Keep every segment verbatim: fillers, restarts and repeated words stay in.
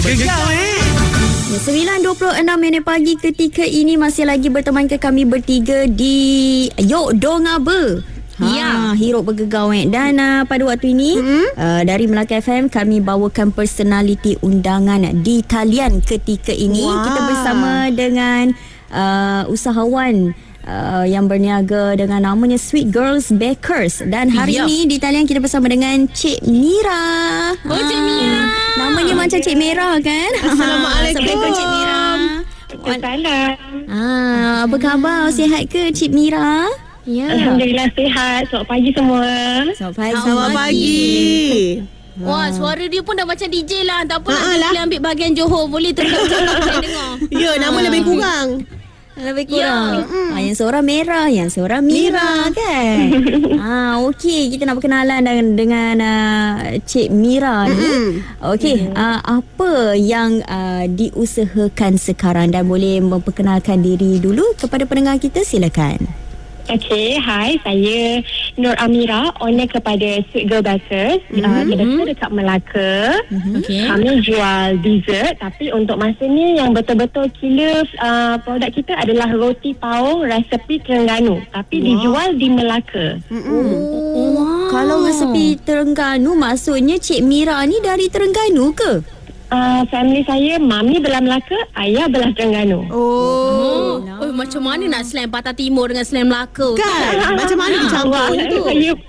Gegar eh. sembilan dua puluh enam minit pagi ketika ini masih lagi bertemankan kami bertiga di Yok Dongaba. Ha, ya, Hiruk Bergegar eh. Dan uh, pada waktu ini mm-hmm. uh, dari Melaka F M kami bawakan personaliti undangan di talian ketika ini. Wow. Kita bersama dengan uh, usahawan Uh, yang berniaga dengan namanya Sweet Girls Bakers. Dan hari yep. ini di talian kita bersama dengan Cik Mira. Oh, ha, Cik Mira. Namanya macam Cik Mira kan? Assalamualaikum. Assalamualaikum Cik Mira. Salam. Ah, apa khabar? Sihat ke Cik Mira? Ya. Alhamdulillah sihat. Selamat pagi semua. Selamat pagi. Selamat pagi. Wah, suara dia pun dah macam D J lah. Tak apa nak lah. Ambil bahagian Johor. Boleh terus-terus saya dengar. Ya, nama lebih kurang. Lebih kurang. Ya. Ha, yang seorang Merah, yang seorang Mira, Mira. kan? Ah, okey, kita nak berkenalan dengan dengan uh, Cik Mira ni. Mm-hmm. Okey, mm-hmm. uh, apa yang uh, diusahakan sekarang dan boleh memperkenalkan diri dulu kepada pendengar kita, silakan. Okey, hai, saya Nur Amira, owner kepada Sweet Girl Bakers. Mm-hmm. Uh, kita mm-hmm. dekat Melaka. Mm-hmm. Okay. Kami jual dessert, tapi untuk masa ni yang betul-betul killer uh, produk kita adalah roti paung resepi Terengganu, tapi wow. dijual di Melaka. Mm-hmm. Oh, wow. Kalau resepi Terengganu, maksudnya Cik Mira ni dari Terengganu ke? Uh, family saya, mami belah Melaka, ayah belah Terengganu. Oh, oh, oh macam mana nak slang Patah Timur dengan slang Melaka kan? Macam mana campur tu?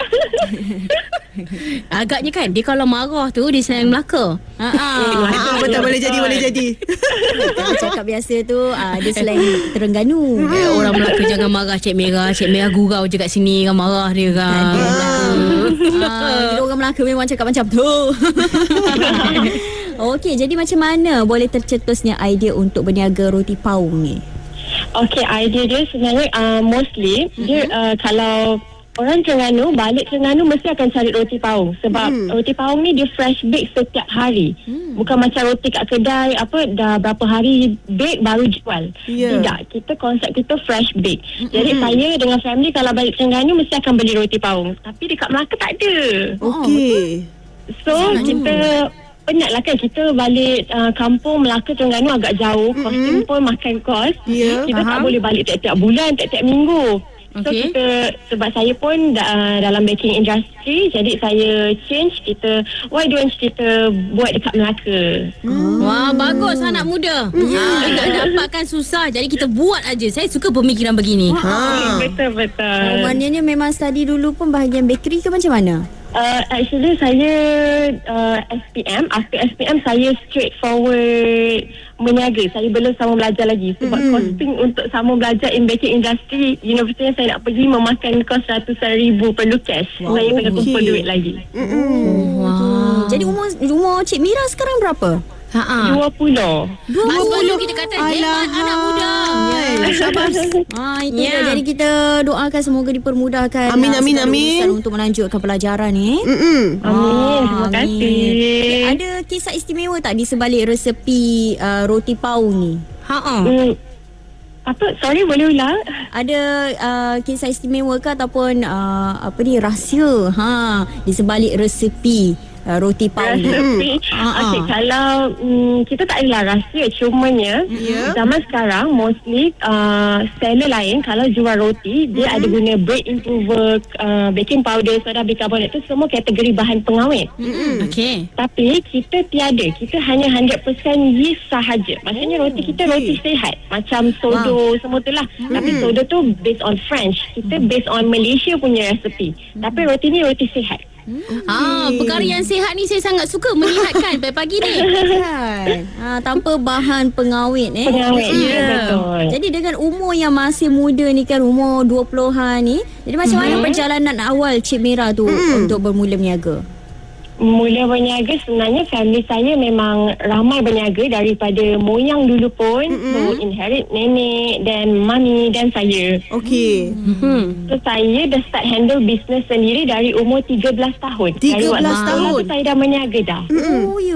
Agaknya kan dia kalau marah tu dia slang Melaka. Ha ah, betul, boleh jadi, boleh jadi. Kalau cakap biasa tu uh, dia slang Terengganu. Eh, orang Melaka jangan marah Cik Mira. Cik Mira gurau je kat sini kan, marah dia kan. Ah, orang Melaka memang cakap macam tu. Okey, jadi macam mana boleh tercetusnya idea untuk berniaga roti paung ni? Okey, idea dia sebenarnya uh, mostly mm-hmm. dia uh, kalau orang Terengganu balik Terengganu mesti akan cari roti paung sebab mm. roti paung ni dia fresh bake setiap hari. Mm. Bukan macam roti kat kedai apa dah berapa hari bake baru jual. Yeah. Tidak, kita konsep kita fresh bake. Mm-hmm. Jadi saya dengan family kalau balik Terengganu mesti akan beli roti paung. Tapi dekat Melaka tak ada. Okey. So mm. kita penat lah kan, kita balik uh, kampung Melaka Terengganu agak jauh, mm-hmm. kostum pun makan kos. Yeah. Kita Faham. tak boleh balik tiap-tiap bulan, tiap-tiap minggu. So okay. kita, sebab saya pun uh, dalam baking industry, jadi saya change, kita why don't kita buat dekat Melaka. hmm. Wah, bagus anak muda. yeah. ha, Nak dapatkan susah, jadi kita buat aja. Saya suka pemikiran begini. ha. Betul-betul. Maknanya memang study dulu pun bahagian bakery ke macam mana? Uh, actually saya uh, S P M. After S P M saya straight forward meniaga. Saya belum sama belajar lagi sebab mm-hmm. costing untuk sama belajar in baking industry, universiti yang saya nak pergi memakan kos ratusan ribu, perlu cash. Wow. Saya kena kumpul okay. duit lagi. mm-hmm. Wow. Jadi umur umur Cik Mira sekarang berapa? Ha-ha. dua puluh. dua puluh kita kata hebat anak muda. Ya, syabas. Ha, itu yeah. Jadi kita doakan semoga dipermudahkan. Amin amin amin untuk melanjutkan pelajaran ni. Mm-mm. Amin. Terima kasih. Ada kisah istimewa tak di sebalik resepi uh, roti paung ni? Ha-ha. Mm. Apa? Sorry, boleh ulang? Ada uh, kisah istimewa ke ataupun uh, apa ni rahsia ha di sebalik resepi Uh, roti paung resepi. Hmm. Okey, kalau um, kita tak adalah rahsia, cumanya yeah. zaman sekarang mostly uh, seller lain kalau jual roti dia mm-hmm. ada guna bread improver, uh, baking powder, soda bicarbonate, tu semua kategori bahan pengawet. mm-hmm. Okey. Tapi kita tiada, kita hanya one hundred percent yeast sahaja. Maksudnya roti kita okay. roti sihat macam sodo wow. semua tu lah. mm-hmm. Tapi sodo tu based on French, kita based on Malaysia punya resepi. mm-hmm. Tapi roti ni roti sihat. Hmm. Ah, perkara yang sihat ni saya sangat suka melihatkan pagi-pagi ni. Kan? Ha, tanpa bahan pengawet eh. Pengawet, ya yeah. betul. Jadi dengan umur yang masih muda ni kan, umur dua puluhan ni, jadi macam mm-hmm. mana perjalanan awal Cik Mira tu mm. untuk bermula berniaga? Mula berniaga sebenarnya family saya memang ramai berniaga daripada moyang dulu pun. Mm-hmm. So inherit nenek dan mami dan saya. Okey. Mm-hmm. So saya dah start handle business sendiri dari umur tiga belas tahun. tiga belas tahun? Saya dah berniaga dah. Mm-hmm. Oh ya.